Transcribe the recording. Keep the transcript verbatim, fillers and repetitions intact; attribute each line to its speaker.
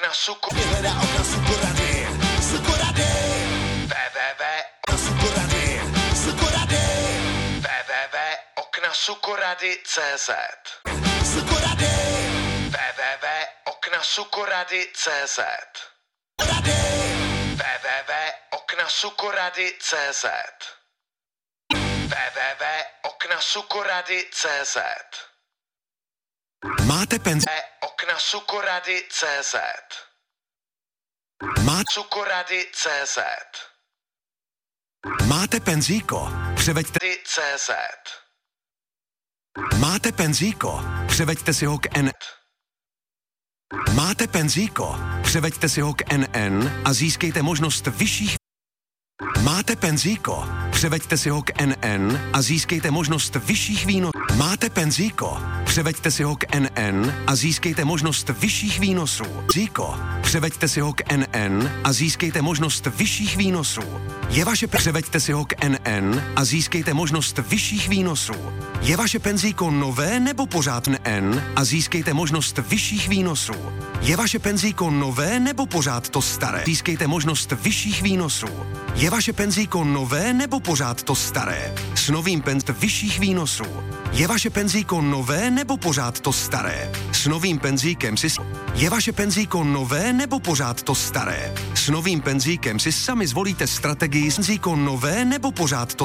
Speaker 1: Okna Suko.
Speaker 2: Vyhledá okna Sukorady. Sukorady.
Speaker 1: www.
Speaker 2: Okna Sukorady. Sukorady.
Speaker 1: www. Okna Sukorady tečka cé zet.
Speaker 2: Sukorady.
Speaker 1: www. Okna Sukorady tečka cé zet.
Speaker 2: Sukorady.
Speaker 1: www. Okna Sukorady tečka cé zet. www. Okna Sukorady tečka cé zet.
Speaker 3: Máte penzi...
Speaker 1: Okna Sukorady tečka cé zet.
Speaker 3: Má...
Speaker 1: Sukorady tečka cé zet.
Speaker 3: Máte penzíko? Převeďte...
Speaker 1: .cz.
Speaker 3: Máte penzíko? Převeďte si ho k N... Máte penzíko? Převeďte si ho k N N a získejte možnost vyšších... Máte penzíko? Převeďte si ho k N N a získejte možnost vyšších výnosů. Máte penzíko? Převeďte si ho k N N a získejte možnost vyšších výnosů. Zíko, převeďte si ho k N N a získejte možnost vyšších výnosů. Je vaše pe- převeďte si ho k N N a získejte možnost vyšších výnosů. Je vaše penzíko nové nebo pořád N a získejte možnost vyšších výnosů. Je vaše penzíko nové nebo pořád to staré? Získejte možnost vyšších výnosů. Je vaše penzíko nové nebo pořád to staré? S novým penz vyšších výnosů. Je vaše penzíko nové nebo pořád to staré? S novým penzíkem si... Je vaše penzíko nové nebo pořád to staré? S novým penzíkem si sami zvolíte strategii. Penzíko nové nebo pořád to